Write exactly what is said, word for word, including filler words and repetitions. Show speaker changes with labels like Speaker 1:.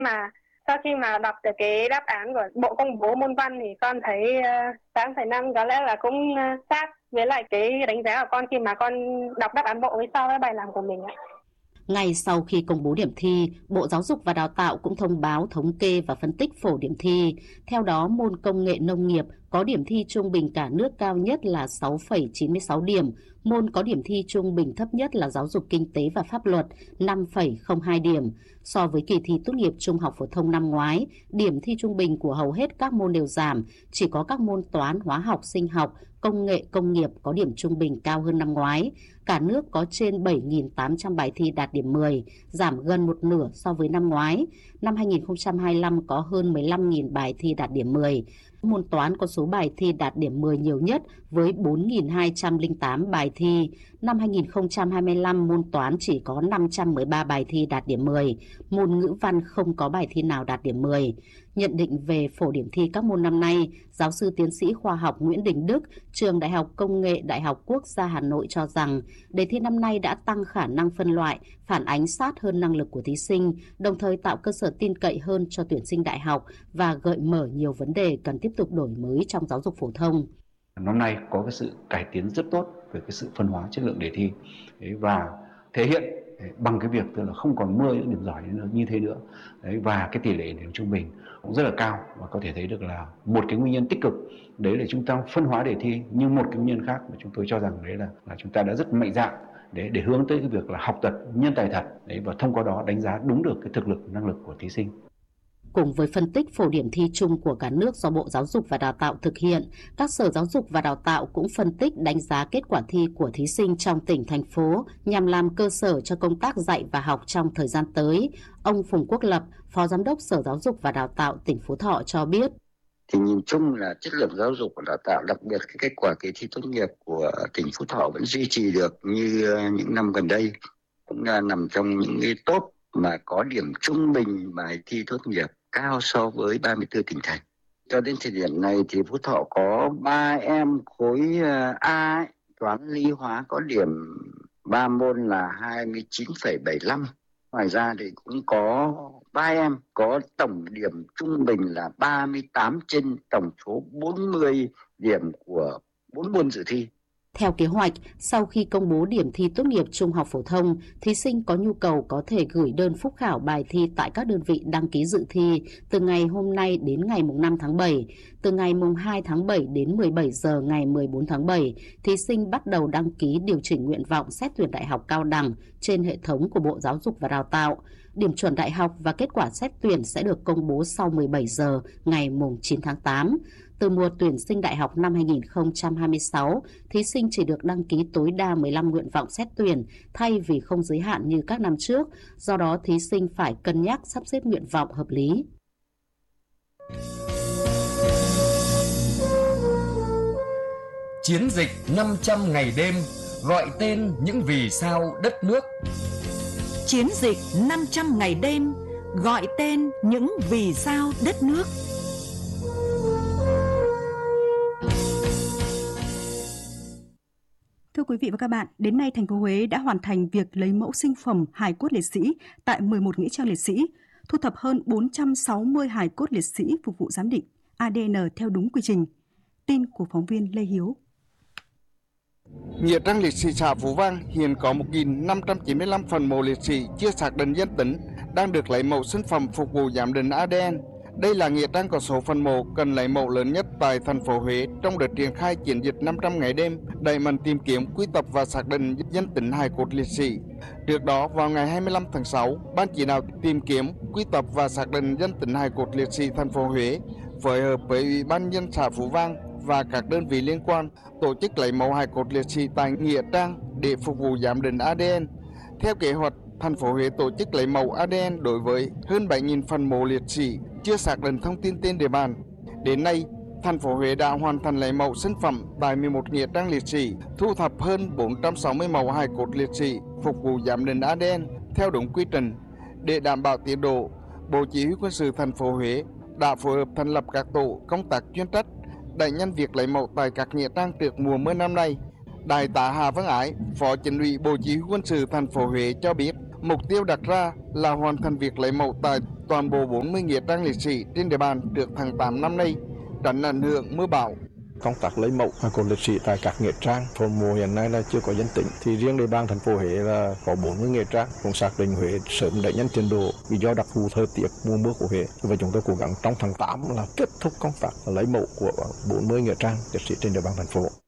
Speaker 1: Mà sau khi mà đọc được cái đáp án của Bộ công bố môn văn thì con thấy uh, tám phẩy năm có lẽ là cũng uh, sát với lại cái đánh giá của con khi mà con đọc đáp án bộ với so với bài làm của mình ạ.
Speaker 2: Ngay sau khi công bố điểm thi, Bộ Giáo dục và Đào tạo cũng thông báo thống kê và phân tích phổ điểm thi. Theo đó, môn công nghệ nông nghiệp có điểm thi trung bình cả nước cao nhất là sáu phẩy chín mươi sáu điểm, môn có điểm thi trung bình thấp nhất là giáo dục kinh tế và pháp luật năm phẩy không hai điểm. So với kỳ thi tốt nghiệp trung học phổ thông năm ngoái, điểm thi trung bình của hầu hết các môn đều giảm, chỉ có các môn toán, hóa học, sinh học, công nghệ, công nghiệp có điểm trung bình cao hơn năm ngoái. Cả nước có trên bảy nghìn tám trăm bài thi đạt điểm mười, giảm gần một nửa so với năm ngoái. Năm hai nghìn không trăm hai mươi lăm có hơn mười lăm nghìn bài thi đạt điểm mười. Môn toán có số bài thi đạt điểm mười nhiều nhất với bốn nghìn hai trăm lẻ tám bài thi. Năm hai nghìn không trăm hai mươi lăm, môn toán chỉ có năm trăm mười ba bài thi đạt điểm mười. Môn ngữ văn không có bài thi nào đạt điểm mười. Nhận định về phổ điểm thi các môn năm nay, giáo sư tiến sĩ khoa học Nguyễn Đình Đức, Trường Đại học Công nghệ Đại học Quốc gia Hà Nội cho rằng đề thi năm nay đã tăng khả năng phân loại, phản ánh sát hơn năng lực của thí sinh, đồng thời tạo cơ sở tin cậy hơn cho tuyển sinh đại học và gợi mở nhiều vấn đề cần tiếp tục đổi mới trong giáo dục phổ thông.
Speaker 3: Năm nay có cái sự cải tiến rất tốt về cái sự phân hóa chất lượng đề thi và thể hiện bằng cái việc tức là không còn mười những điểm giỏi như thế nữa. Đấy, và cái tỷ lệ điểm trung bình cũng rất là cao, và có thể thấy được là một cái nguyên nhân tích cực đấy là chúng ta phân hóa đề thi, nhưng một cái nguyên nhân khác mà chúng tôi cho rằng đấy là là chúng ta đã rất mạnh dạn để để hướng tới cái việc là học tập nhân tài thật đấy, và thông qua đó đánh giá đúng được cái thực lực năng lực của thí sinh.
Speaker 2: Cùng với phân tích phổ điểm thi chung của cả nước do Bộ Giáo dục và Đào tạo thực hiện, các sở giáo dục và đào tạo cũng phân tích đánh giá kết quả thi của thí sinh trong tỉnh, thành phố nhằm làm cơ sở cho công tác dạy và học trong thời gian tới. Ông Phùng Quốc Lập, Phó Giám đốc Sở Giáo dục và Đào tạo tỉnh Phú Thọ cho biết.
Speaker 4: Thì nhìn chung là chất lượng giáo dục và đào tạo, đặc biệt cái kết quả kỳ thi tốt nghiệp của tỉnh Phú Thọ vẫn duy trì được như những năm gần đây, cũng là nằm trong những cái top mà có điểm trung bình bài thi tốt nghiệp cao so với ba mươi tư tỉnh thành. Cho đến thời điểm này thì Phú Thọ có ba em khối A, ấy, toán lý hóa có điểm ba môn là hai mươi chín phẩy bảy lăm. Ngoài ra thì cũng có ba em có tổng điểm trung bình là ba mươi tám trên tổng số bốn mươi điểm của bốn môn dự thi.
Speaker 2: Theo kế hoạch, sau khi công bố điểm thi tốt nghiệp trung học phổ thông, thí sinh có nhu cầu có thể gửi đơn phúc khảo bài thi tại các đơn vị đăng ký dự thi từ ngày hôm nay đến ngày năm tháng bảy. Từ ngày hai tháng bảy đến mười bảy giờ ngày mười bốn tháng bảy, thí sinh bắt đầu đăng ký điều chỉnh nguyện vọng xét tuyển đại học cao đẳng trên hệ thống của Bộ Giáo dục và Đào tạo. Điểm chuẩn đại học và kết quả xét tuyển sẽ được công bố sau mười bảy giờ ngày chín tháng tám. Từ mùa tuyển sinh đại học năm hai nghìn không trăm hai mươi sáu, thí sinh chỉ được đăng ký tối đa mười lăm nguyện vọng xét tuyển thay vì không giới hạn như các năm trước. Do đó, thí sinh phải cân nhắc sắp xếp nguyện vọng hợp lý.
Speaker 5: Chiến dịch năm trăm ngày đêm gọi tên những vì sao đất nước.
Speaker 6: Chiến dịch năm trăm ngày đêm gọi tên những vì sao đất nước.
Speaker 7: Thưa quý vị và các bạn, đến nay thành phố Huế đã hoàn thành việc lấy mẫu sinh phẩm hài cốt liệt sĩ tại mười một nghĩa trang liệt sĩ, thu thập hơn bốn trăm sáu mươi hài cốt liệt sĩ phục vụ giám định a đê en theo đúng quy trình. Tin của phóng viên Lê Hiếu.
Speaker 8: Nghĩa trang liệt sĩ xã Phú Vang hiện có một nghìn năm trăm chín mươi lăm phần mộ liệt sĩ chưa xác định danh tính đang được lấy mẫu sinh phẩm phục vụ giám định a đê en. Đây là nghĩa trang có số phần mộ cần lấy mẫu lớn nhất tại thành phố Huế trong đợt triển khai chiến dịch năm trăm ngày đêm, đẩy mạnh tìm kiếm, quy tập và xác định danh tính hài cốt liệt sĩ. Trước đó, vào ngày hai mươi lăm tháng sáu, Ban chỉ đạo tìm kiếm, quy tập và xác định danh tính hài cốt liệt sĩ thành phố Huế phối hợp với Ủy ban nhân dân xã Phú Vang và các đơn vị liên quan tổ chức lấy mẫu hài cốt liệt sĩ tại nghĩa trang để phục vụ giám định a đê en. Theo kế hoạch, thành phố Huế tổ chức lấy mẫu a đê en đối với hơn bảy nghìn phần mộ liệt sĩ chưa xác định thông tin tên địa bàn. Đến nay, thành phố Huế đã hoàn thành lấy mẫu sinh phẩm tại mười một nghĩa trang liệt sĩ, thu thập hơn bốn trăm sáu mươi mẫu hài cốt liệt sĩ phục vụ giám định a đê en theo đúng quy trình. Để đảm bảo tiến độ, Bộ Chỉ huy Quân sự thành phố Huế đã phối hợp thành lập các tổ công tác chuyên trách đẩy nhanh việc lấy mẫu tại các nghĩa trang trước mùa mưa năm nay. Đại tá Hà Văn Ái, Phó Chính ủy Bộ Chỉ huy Quân sự thành phố Huế cho biết, mục tiêu đặt ra là hoàn thành việc lấy mẫu tại toàn bộ bốn mươi nghĩa trang liệt sĩ trên địa bàn trước tháng tám năm nay, tránh ảnh hưởng mưa bão.
Speaker 9: Công tác lấy mẫu hài cốt liệt sĩ tại các nghĩa trang phần mộ hiện nay là chưa có danh tính, thì riêng địa bàn thành phố Huế là có bốn mươi nghĩa trang, cũng xác định Huế sớm đẩy nhanh tiến độ vì do đặc thù thời tiết mùa mưa của Huế, và chúng tôi cố gắng trong tháng tám là kết thúc công tác lấy mẫu của bốn mươi nghĩa trang liệt sĩ trên địa bàn thành phố.